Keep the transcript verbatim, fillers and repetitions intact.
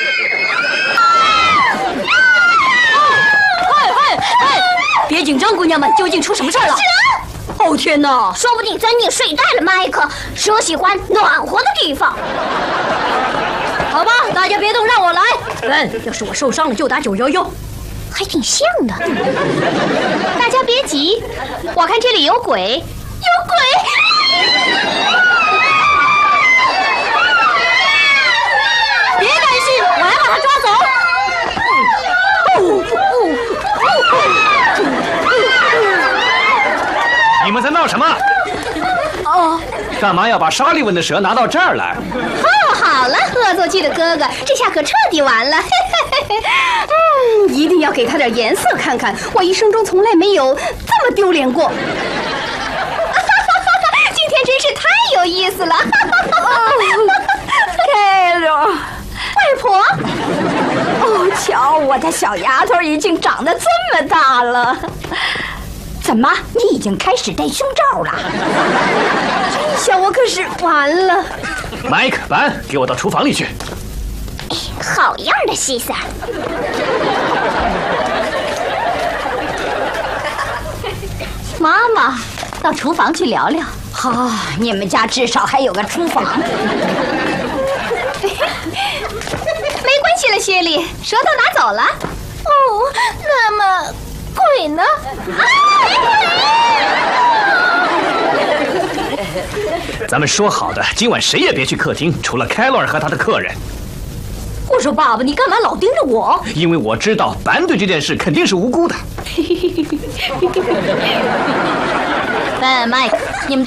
喂喂喂！别紧张，姑娘们，究竟出什么事了？哦天哪！ 说不定钻进睡袋了，麦克。蛇喜欢暖和的地方。 好吧，大家别动，让我来。嗯，要是我受伤了，就打九幺幺。 还挺像的。大家别急，我看这里有鬼，有鬼！ 别担心，我来把他抓走。 你们在闹什么？ 哦， 干嘛要把沙利文的蛇拿到这儿来？ 哦，好了，恶作剧的哥哥，这下可彻底完了。 嗯，一定要给他点颜色看看，我一生中从来没有这么丢脸过。 今天真是太有意思了。 泰勒，外婆，哦，瞧，我的小丫头已经长得这么大了。怎么，你已经开始戴胸罩了？这下我可是完了。 麦克、班，给我到厨房里去。 好样的，西塞。 妈妈，到厨房去聊聊。 好，你们家至少还有个厨房。 没关系了，薛莉，舌头拿走了。哦，那么鬼呢？ 咱们说好的，今晚谁也别去客厅，除了凯洛尔和他的客人。 我说爸爸，你干嘛老盯着我？ 因为我知道班对这件事肯定是无辜的。 Ben、Mike，你们都。